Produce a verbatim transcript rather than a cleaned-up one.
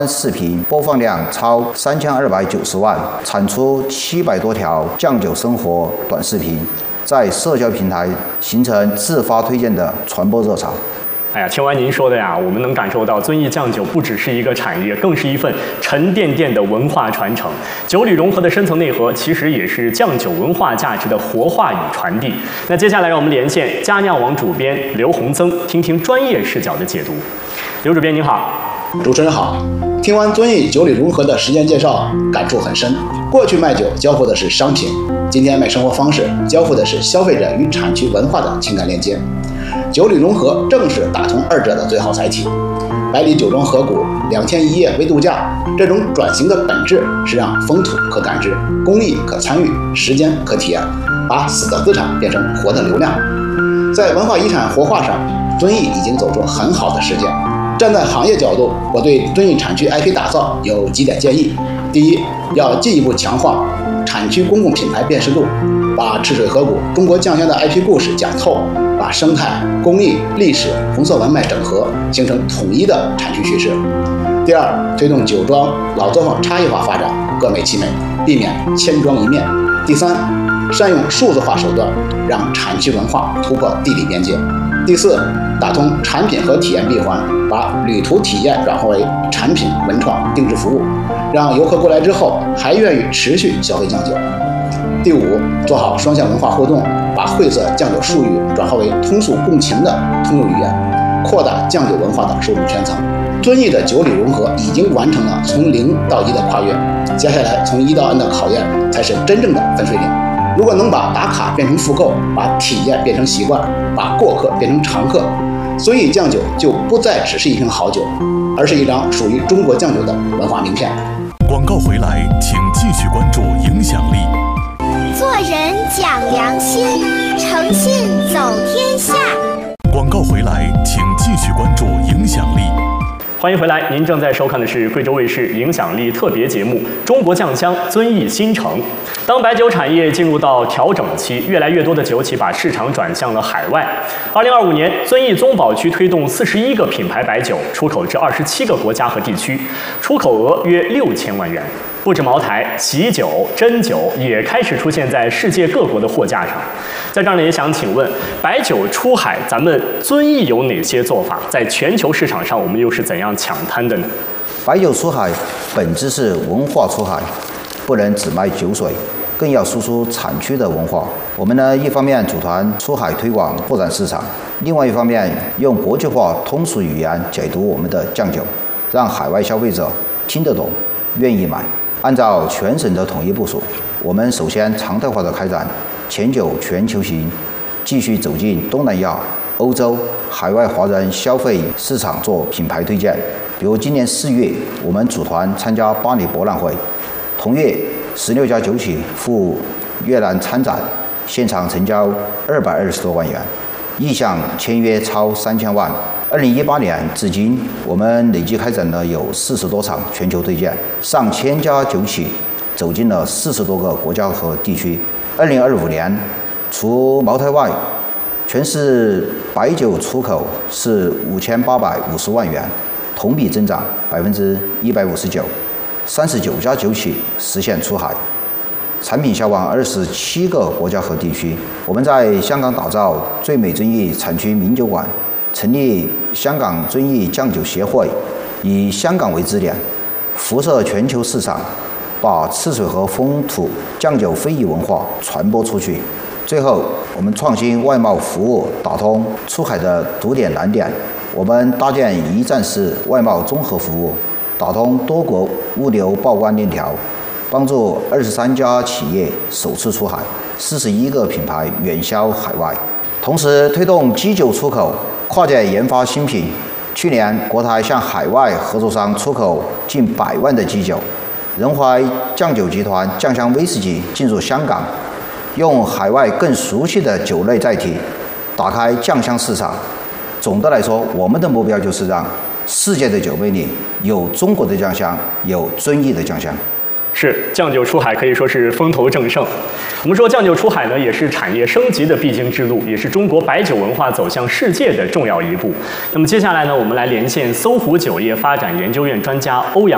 视频播放量超三千二百九十万，产出七百多条酱酒生活短视频，在社交平台形成自发推荐的传播热潮。 哎呀，听完您说的呀，我们能感受到遵义酱酒不只是一个产业，更是一份沉甸甸的文化传承。酒里融合的深层内核，其实也是酱酒文化价值的活化与传递。那接下来让我们连线佳酿网主编刘洪增，听听专业视角的解读。刘主编您好。 主持人好。听完遵义酒里融合的实践介绍，感触很深。过去卖酒交付的是商品，今天卖生活方式，交付的是消费者与产区文化的情感链接。酒里融合正是打通二者的最好载体。百里酒庄河谷，两天一夜为度假，这种转型的本质是让风土可感知，工艺可参与，时间可体验，把死的资产变成活的流量。在文化遗产活化上，遵义已经走出很好的实践。站在行业角度，我对遵义产区 I P 打造有几点建议。第一，要进一步强化产区公共品牌辨识度，把赤水河谷、中国酱香的 I P 故事讲透，把生态、工艺、历史、红色文脉整合，形成统一的产区叙事。第二，推动酒庄老作坊差异化发展，各美其美，避免千庄一面。第三，善用数字化手段，让产区文化突破地理边界。第四，打通产品和体验闭环，把旅途体验转化为产品、文创、定制服务，让游客过来之后还愿意持续消费酱酒。第五，做好双向文化互动，把晦涩酱酒术语转化为通俗共情的通用语言，扩大酱酒文化的受众圈层。遵义的酒里融合已经完成了从零到一的跨越，接下来从一到 N 的考验才是真正的分水岭。如果能把打卡变成复购，把体验变成习惯，把过客变成常客，遵义酱酒就不再只是一瓶好酒，而是一张属于中国酱酒的文化名片。 广告回来，请继续关注影响力。 做人讲良心，诚信走天下。 广告回来，请继续关注影响力。 欢迎回来，您正在收看的是贵州卫视影响力特别节目《中国酱香遵义新城》。当白酒产业进入到调整期，越来越多的酒企把市场转向了海外。二零二五年，遵义宗宝区推动四十一个品牌白酒出口至二十七个国家和地区，出口额约六千万元。不止茅台、喜酒、真酒也开始出现在世界各国的货架上。在这儿呢，也想请问，白酒出海，咱们遵义有哪些做法？在全球市场上，我们又是怎样抢滩的呢？ 白酒出海本质是文化出海，不能只卖酒水，更要输出产区的文化。我们呢，一方面组团出海推广拓展市场，另外一方面用国际化通俗语言解读我们的酱酒，让海外消费者听得懂，愿意买。按照全省的统一部署，我们首先常态化的开展前酒全球行，继续走进东南亚、欧洲、海外华人消费市场做品牌推荐。比如今年四月，我们组团参加巴黎博览会，同月十六家酒企赴越南参展，现场成交二百二十多万元，意向签约超三千万。二零一八年至今，我们累计开展了有四十多场全球推荐，上千家酒企走进了四十多个国家和地区。二零二五年，除茅台外，全市白酒出口是五千八百五十万元，同比增长百分之一百五十九，三十九家酒企实现出海，产品销往二十七个国家和地区。我们在香港打造最美遵义产区名酒馆，成立香港遵义酱酒协会，以香港为支点，辐射全球市场，把赤水河风土酱酒非遗文化传播出去。最后，我们创新外贸服务，打通出海的堵点难点。我们搭建一站式外贸综合服务，打通多国物流报关链条，帮助二十三家企业首次出海，四十一个品牌远销海外。同时推动基酒出口，跨界研发新品。去年，国台向海外合作商出口近百万的基酒。仁怀酱酒集团酱香威士忌进入香港，用海外更熟悉的酒类载体，打开酱香市场。总的来说，我们的目标就是让世界的酒杯里有中国的酱香，有遵义的酱香。 是，酱酒出海可以说是风头正盛。我们说酱酒出海呢，也是产业升级的必经之路，也是中国白酒文化走向世界的重要一步。那么接下来呢，我们来连线搜狐酒业发展研究院专家欧阳